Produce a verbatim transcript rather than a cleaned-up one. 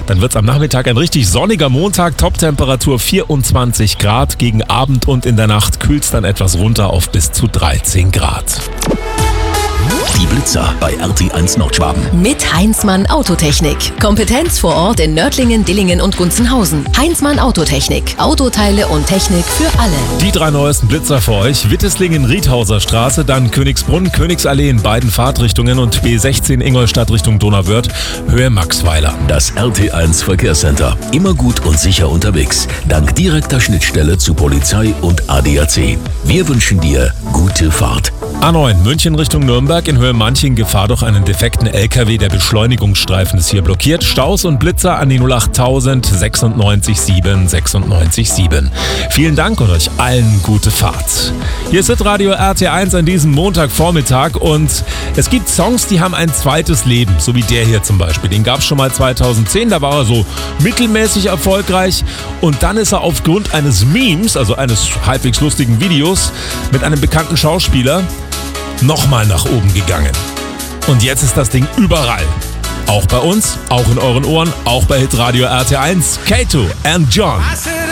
Dann wird es am Nachmittag ein richtig sonniger Montag, Toptemperatur vierundzwanzig Grad. Gegen Abend und in der Nacht kühlt es dann etwas runter auf bis zu dreizehn Grad. Die Blitzer bei R T eins Nordschwaben. Mit Heinzmann Autotechnik. Kompetenz vor Ort in Nördlingen, Dillingen und Gunzenhausen. Heinzmann Autotechnik. Autoteile und Technik für alle. Die drei neuesten Blitzer für euch. Witteslingen, Riedhauser Straße, dann Königsbrunn, Königsallee in beiden Fahrtrichtungen und B sechzehn Ingolstadt Richtung Donauwörth, Höhe Maxweiler. Das R T eins Verkehrscenter. Immer gut und sicher unterwegs. Dank direkter Schnittstelle zu Polizei und A D A C. Wir wünschen dir gute Fahrt. A neun München Richtung Nürnberg, in Höhe Manching Gefahr durch einen defekten L K W. Der Beschleunigungsstreifen ist hier blockiert. Staus und Blitzer an die null acht tausend sechsundneunzig sieben sechsundneunzig sieben. Vielen Dank und euch allen gute Fahrt. Hier ist Radio R T eins an diesem Montagvormittag und es gibt Songs, die haben ein zweites Leben, so wie der hier zum Beispiel. Den gab es schon mal zweitausendzehn, da war er so mittelmäßig erfolgreich und dann ist er aufgrund eines Memes, also eines halbwegs lustigen Videos mit einem bekannten Schauspieler, nochmal nach oben gegangen. Und jetzt ist das Ding überall. Auch bei uns, auch in euren Ohren, auch bei Hitradio R T eins. Kato and John.